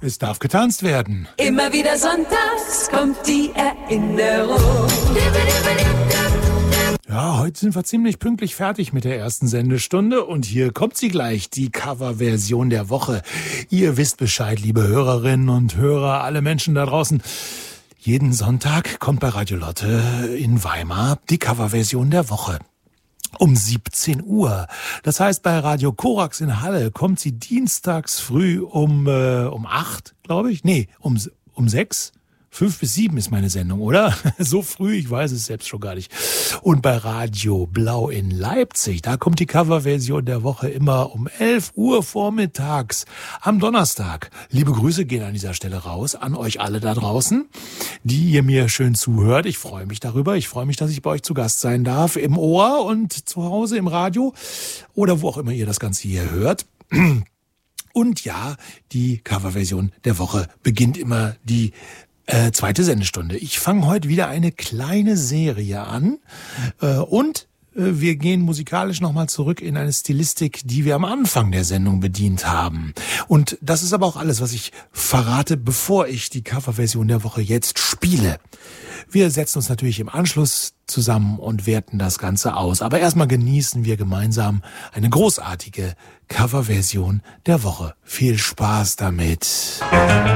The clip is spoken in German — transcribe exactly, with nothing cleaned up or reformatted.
Es darf getanzt werden. Immer wieder sonntags kommt die Erinnerung. Ja, heute sind wir ziemlich pünktlich fertig mit der ersten Sendestunde und hier kommt sie gleich, die Coverversion der Woche. Ihr wisst Bescheid, liebe Hörerinnen und Hörer, alle Menschen da draußen. Jeden Sonntag kommt bei Radio Lotte in Weimar die Coverversion der Woche. Um siebzehn Uhr. Das heißt, bei Radio Korax in Halle kommt sie dienstags früh um äh, um acht, glaube ich. Nee, um um sechs. Fünf bis sieben ist meine Sendung, oder? So früh, ich weiß es selbst schon gar nicht. Und bei Radio Blau in Leipzig, da kommt die Coverversion der Woche immer um elf Uhr vormittags am Donnerstag. Liebe Grüße gehen an dieser Stelle raus an euch alle da draußen, die ihr mir schön zuhört. Ich freue mich darüber. Ich freue mich, dass ich bei euch zu Gast sein darf, im Ohr und zu Hause im Radio oder wo auch immer ihr das Ganze hier hört. Und ja, die Coverversion der Woche beginnt immer die Äh, zweite Sendestunde. Ich fange heute wieder eine kleine Serie an äh, und äh, wir gehen musikalisch nochmal zurück in eine Stilistik, die wir am Anfang der Sendung bedient haben. Und das ist aber auch alles, was ich verrate, bevor ich die Coverversion der Woche jetzt spiele. Wir setzen uns natürlich im Anschluss zusammen und werten das Ganze aus. Aber erstmal genießen wir gemeinsam eine großartige Coverversion der Woche. Viel Spaß damit.